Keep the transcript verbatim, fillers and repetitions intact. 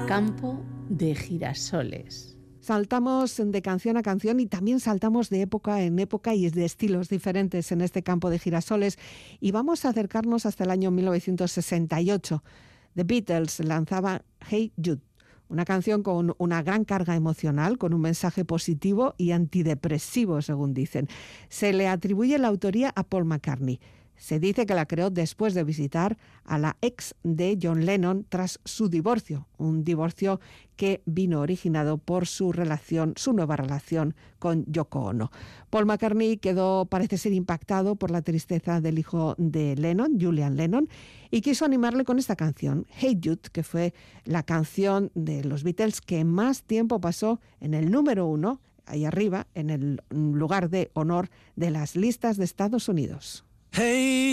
Campo de girasoles. Saltamos de canción a canción y también saltamos de época en época y de estilos diferentes en este campo de girasoles, y vamos a acercarnos hasta el año mil novecientos sesenta y ocho. The Beatles lanzaba Hey Jude, una canción con una gran carga emocional, con un mensaje positivo y antidepresivo, según dicen. Se le atribuye la autoría a Paul McCartney. Se dice que la creó después de visitar a la ex de John Lennon tras su divorcio, un divorcio que vino originado por su relación, su nueva relación con Yoko Ono. Paul McCartney quedó, parece ser, impactado por la tristeza del hijo de Lennon, Julian Lennon, y quiso animarle con esta canción, Hey Jude, que fue la canción de los Beatles que más tiempo pasó en el número uno, ahí arriba, en el lugar de honor de las listas de Estados Unidos. Hey